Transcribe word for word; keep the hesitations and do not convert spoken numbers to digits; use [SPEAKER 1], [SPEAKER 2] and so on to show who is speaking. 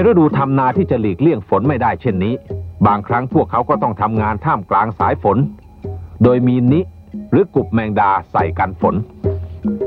[SPEAKER 1] ฤดูทำนาที่จะหลีกเลี่ยงฝนไม่ได้เช่นนี้บางครั้งพวกเขาก็ต้องทำงานท่ามกลางสายฝนโดยมีนิหรือกลุ่มแมงดาใส่กันฝน